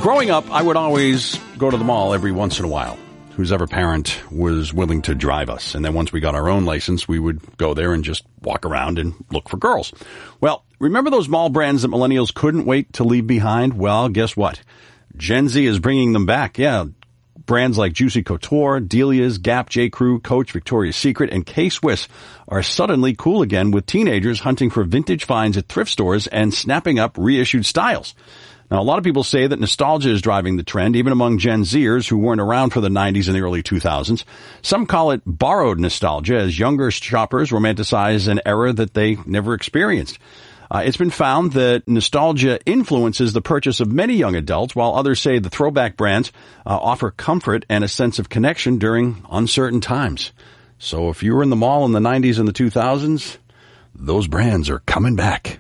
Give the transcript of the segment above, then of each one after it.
Growing up, I would always go to the mall every once in a while. Whoever parent was willing to drive us. And then once we got our own license, we would go there and just walk around and look for girls. Well, remember those mall brands that millennials couldn't wait to leave behind? Well, guess what? Gen Z is bringing them back. Yeah, brands like Juicy Couture, Delia's, Gap, J.Crew, Coach, Victoria's Secret, and K-Swiss are suddenly cool again with teenagers hunting for vintage finds at thrift stores and snapping up reissued styles. Now, a lot of people say that nostalgia is driving the trend, even among Gen Zers who weren't around for the 90s and the early 2000s. Some call it borrowed nostalgia, as younger shoppers romanticize an era that they never experienced. It's been found that nostalgia influences the purchase of many young adults, while others say the throwback brands offer comfort and a sense of connection during uncertain times. So if you were in the mall in the 90s and the 2000s, those brands are coming back.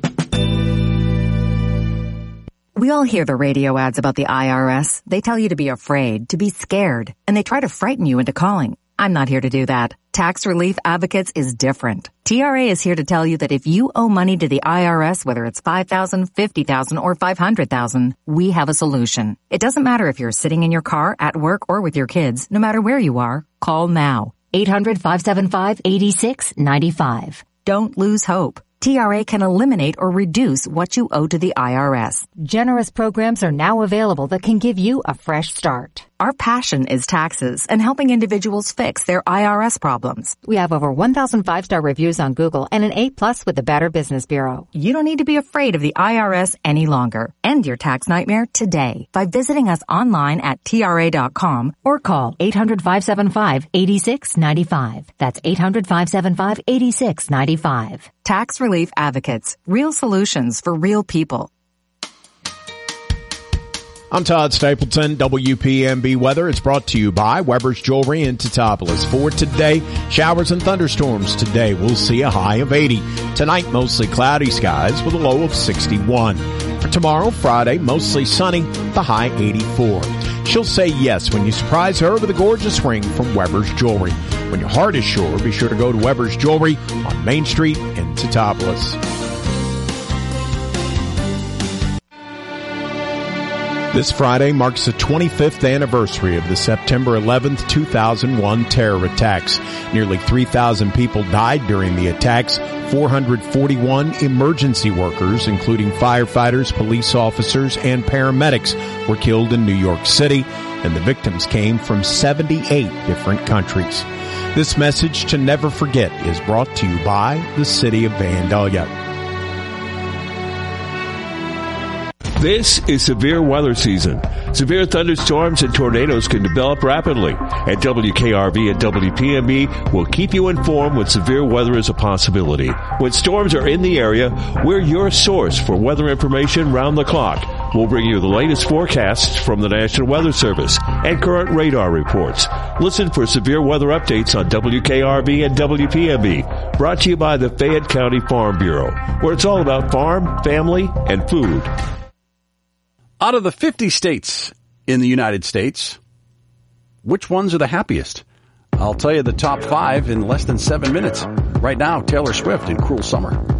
We all hear the radio ads about the IRS. They tell you to be afraid, to be scared, and they try to frighten you into calling. I'm not here to do that. Tax Relief Advocates is different. TRA is here to tell you that if you owe money to the IRS, whether it's $5,000, $50,000, or $500,000, we have a solution. It doesn't matter if you're sitting in your car, at work, or with your kids. No matter where you are, call now. 800-575-8695. Don't lose hope. TRA can eliminate or reduce what you owe to the IRS. Generous programs are now available that can give you a fresh start. Our passion is taxes and helping individuals fix their IRS problems. We have over 1,000 5-star reviews on Google and an A+ with the Better Business Bureau. You don't need to be afraid of the IRS any longer. End your tax nightmare today by visiting us online at TRA.com or call 800-575-8695. That's 800-575-8695. Tax Relief Advocates. Real solutions for real people. I'm Todd Stapleton, WPMB Weather. It's brought to you by Weber's Jewelry in Teutopolis. For today, showers and thunderstorms today. We'll see a high of 80. Tonight, mostly cloudy skies with a low of 61. For tomorrow, Friday, mostly sunny, the high 84. She'll say yes when you surprise her with a gorgeous ring from Weber's Jewelry. When your heart is sure, be sure to go to Weber's Jewelry on Main Street in Teutopolis. This Friday marks the 25th anniversary of the September 11th, 2001 terror attacks. Nearly 3,000 people died during the attacks. 441 emergency workers, including firefighters, police officers, and paramedics, were killed in New York City, and the victims came from 78 different countries. This message to never forget is brought to you by the City of Vandalia. This is severe weather season. Severe thunderstorms and tornadoes can develop rapidly, and WKRV and WPMB will keep you informed when severe weather is a possibility. When storms are in the area, we're your source for weather information round the clock. We'll bring you the latest forecasts from the National Weather Service and current radar reports. Listen for severe weather updates on WKRV and WPMB, brought to you by the Fayette County Farm Bureau, where it's all about farm, family, and food. Out of the 50 states in the United States, which ones are the happiest? I'll tell you the top 5 in less than 7 minutes. Right now, Taylor Swift in Cruel Summer.